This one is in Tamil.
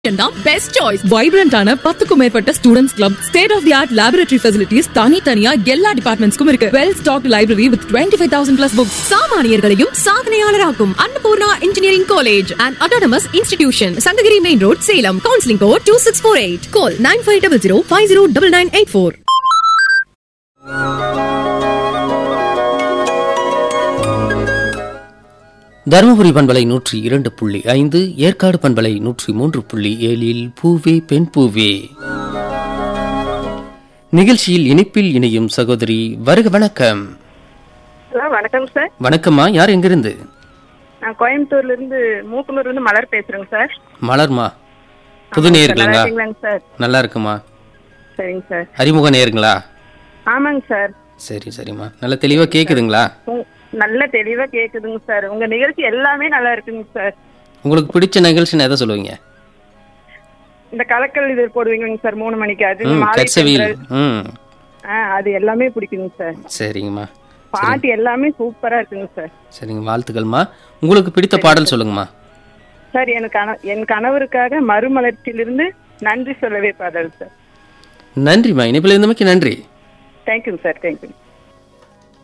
Best choice. வைப்ரண்டான 10க்கும் மேற்பட்ட students club, state of the art laboratory facilities, தனித்தனியா எல்லா டிபார்ட்மெண்ட்ஸ்க்கும் இருக்கு. Well stocked library with 25,000 plus books. சாமானியர்களையும் சாதனையாளராக்கும் Annapurna engineering college and autonomous institution, Sankagiri main road, Salem. Counselling code 2648. கால் 9500509984. தருமபுரி பண்பலை 102.5, ஏற்காடு பண்பலை 103.7 பூவே பெண் பூவே நிகழ்ச்சியில் இணைப்பில் இணையும் சகோதரி வருக. வணக்கம். வணக்கம் சார். வணக்கம்மா, யார் எங்கிருந்து? நான் கோயம்புத்தூர்ல இருந்து மூக்குனூர்ல இருந்து மலர் பேசுறேங்க சார். மலர்மா, புது நேயர்களா? சார் நல்லா இருக்குமா. சரிங்க சார். அறிமுக நேயர்களா? ஆமாங்க சார். சரிம்மா, நல்ல தெளிவா கேக்குதுங்களா? நல்ல தெளிவா கேக்குதுங்க சார். உங்க நிகழ்ச்சி எல்லாமே நல்லா இருக்குங்க சார். உங்களுக்கு பிடிச்ச நிகழ்ச்சின்னு எதை சொல்லுவீங்க? இந்த கலக்கல் இது போடுவீங்க சார் 3 மணிக்கு, அது அது எல்லாமே பிடிக்குங்க சார். சரிங்கம்மா, பாட்டு எல்லாமே சூப்பரா இருக்குங்க சார். சரிங்க, வாழ்த்துக்கள்மா. உங்களுக்கு பிடித்த பாடல் சொல்லுங்கம்மா. சார் என் கணவருக்காக மறுமலர்ச்சியிலிருந்து நன்றி சொல்லவே பாடல் சார். நன்றிம்மா, இணைப்பில் இருந்தமைக்கு நன்றி. தேங்க்யூங்க சார். தேங்க்யூ.